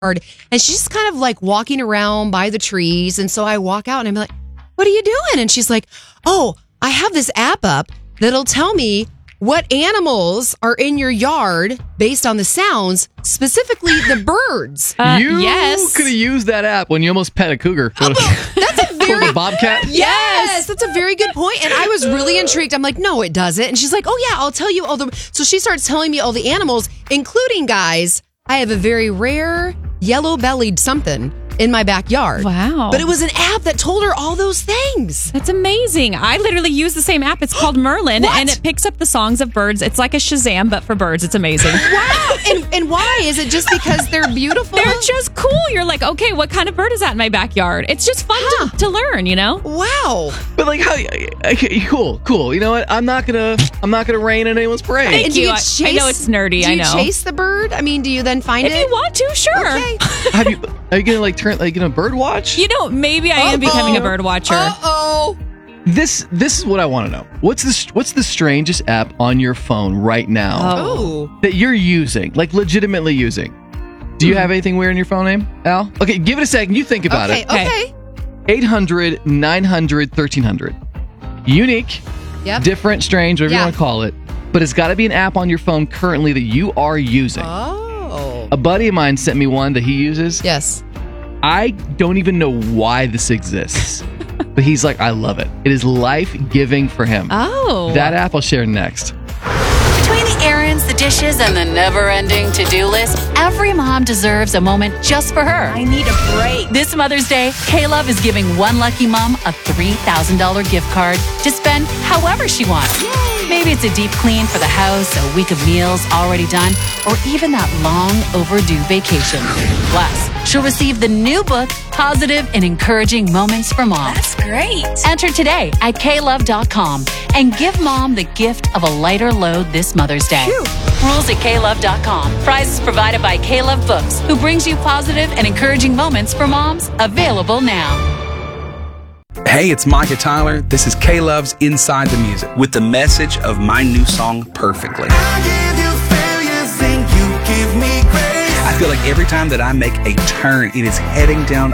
and she's just kind of like walking around by the trees. And so I walk out and I'm like, what are you doing? And she's like, oh, I have this app up that'll tell me what animals are in your yard based on the sounds, specifically the birds. You Yes. could have used that app when you almost pet a cougar. That's a very a bobcat. Yes, that's a very good point. And I was really intrigued. I'm like, no, it doesn't. And she's like, oh yeah, I'll tell you all the. So she starts telling me all the animals, including, guys, I have a very rare yellow-bellied something in my backyard. Wow. But it was an app that told her all those things. That's amazing. I literally use the same app. It's called Merlin, What? and it picks up the songs of birds. It's like a Shazam, but for birds. It's amazing. Wow. And why? Is it just because they're beautiful? They're just cool. You're like, okay, what kind of bird is that in my backyard? It's just fun to learn, you know? Wow. But like, how? Okay, cool. You know what? I'm not gonna rain in anyone's parade. And do you I know it's nerdy. Do I you know. chase the bird? I mean, do you then find If it? you want to, sure. Okay. Are you gonna bird watch? You know, maybe I am becoming a bird watcher. Uh-oh. This is what I want to know. What's the strangest app on your phone right now Oh. that you're using, like legitimately using? Do you have anything weird in your phone name, Al? Okay, give it a second. You think about it. Okay. 800 900 1300. Unique, Yep. different, strange, whatever you Yeah. want to call it. But it's got to be an app on your phone currently that you are using. Oh. A buddy of mine sent me one that he uses. Yes. I don't even know why this exists, but he's like, I love it. It is life-giving for him. Oh. That app I'll share next. Between the errands, the dishes, and the never-ending to-do list, every mom deserves a moment just for her. I need a break. This Mother's Day, K-Love is giving one lucky mom a $3,000 gift card to spend however she wants. Maybe it's a deep clean for the house, a week of meals already done, or even that long overdue vacation. Plus, she'll receive the new book, Positive and Encouraging Moments for Mom. That's great. Enter today at klove.com and give mom the gift of a lighter load this Mother's Day. Rules at klove.com. Prizes provided by K-Love Books, who brings you positive and encouraging moments for moms. Available now. Hey, it's Micah Tyler. This is K-Love's Inside the Music with the message of my new song, Perfectly. I feel like every time that I make a turn, it is heading down